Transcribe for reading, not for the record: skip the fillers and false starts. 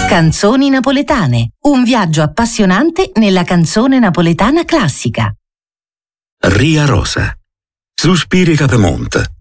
Canzoni napoletane. Un viaggio appassionante nella canzone napoletana classica. Ria Rosa. Suspiri Capemont.